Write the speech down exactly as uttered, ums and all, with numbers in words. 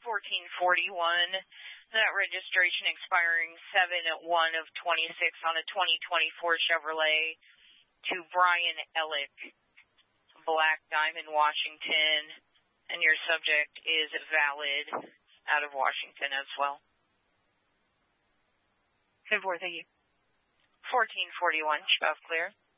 fourteen forty-one. That registration expiring seven one of twenty-six on a twenty twenty-four Chevrolet to Brian Ellick, Black Diamond, Washington. And your subject is valid out of Washington as well. ten four, thank you. fourteen forty-one, Schwab clear.